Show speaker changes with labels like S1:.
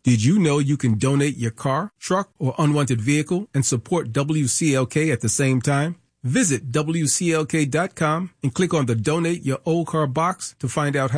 S1: Did you know you can donate your car, truck, or unwanted vehicle and support WCLK at the same time? Visit WCLK.com and click on the Donate Your Old Car box to find out how.